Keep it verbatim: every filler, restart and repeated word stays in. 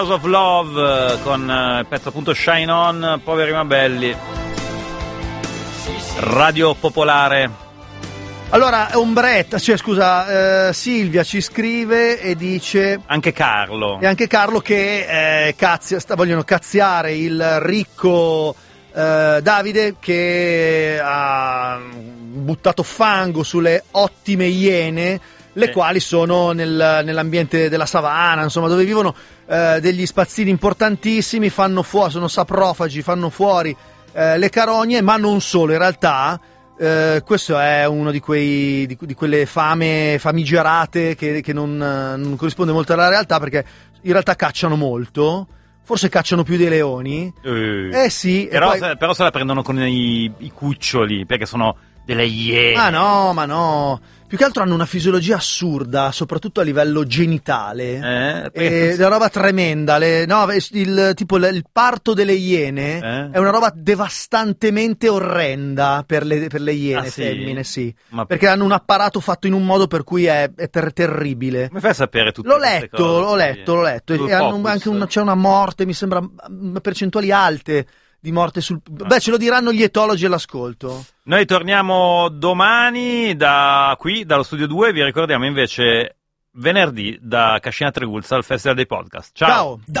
House of Love con il pezzo appunto Shine On, poveri ma belli. Radio Popolare. Allora, Ombretta, cioè scusa, eh, Silvia ci scrive e dice... Anche Carlo. E anche Carlo che eh, cazzia, sta, vogliono cazziare il ricco eh, Davide che ha buttato fango sulle ottime iene, le eh. quali sono nel, nell'ambiente della savana, insomma, dove vivono eh, degli spazzini importantissimi, fanno fuori, sono saprofagi, fanno fuori eh, le carogne, ma non solo, in realtà... Uh, questo è uno di quei di, di quelle fame famigerate che, che non, non corrisponde molto alla realtà, perché in realtà cacciano molto, forse cacciano più dei leoni. Uh, eh sì, però, poi... se, però se la prendono con i, i cuccioli, perché sono delle iene. Ma no, ma no. Più che altro hanno una fisiologia assurda, soprattutto a livello genitale. Eh, è una roba tremenda. Le, no, il, tipo il, il parto delle iene eh? è una roba devastantemente orrenda per le, per le iene ah, sì? femmine, sì. Ma... Perché hanno un apparato fatto in un modo per cui è, è ter- terribile. Come fai a sapere tutto? L'ho letto, l'ho letto, l'ho letto. E hanno anche una, c'è una morte, mi sembra, percentuali alte di morte sul... Beh, ce lo diranno gli etologi all'ascolto. Noi torniamo domani da qui, dallo Studio due. Vi ricordiamo invece venerdì da Cascina Trigulza al Festival dei Podcast. Ciao! Ciao.